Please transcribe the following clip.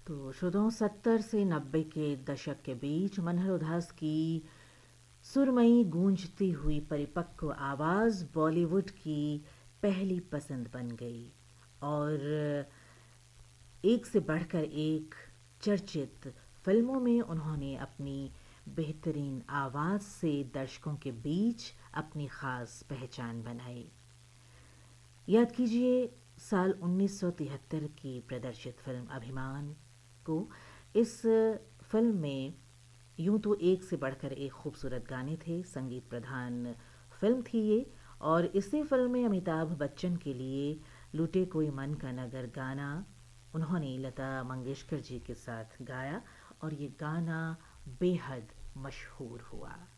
तो श्रोताओं 70 से 90 के दशक के बीच मनहर उदास की सुरमई गूंजती हुई परिपक्व आवाज़ बॉलीवुड की पहली पसंद बन गई और एक से बढ़कर एक चर्चित फिल्मों में उन्होंने अपनी बेहतरीन आवाज़ से दर्शकों के बीच अपनी ख़ास पहचान बनाई। याद कीजिए साल 1973 की प्रदर्शित फिल्म अभिमान को। इस फिल्म में यूं तो एक से बढ़कर एक खूबसूरत गाने थे, संगीत प्रधान फिल्म थी ये, और इसी फिल्म में अमिताभ बच्चन के लिए लूटे कोई मन का नगर गाना उन्होंने लता मंगेशकर जी के साथ गाया और ये गाना बेहद मशहूर हुआ।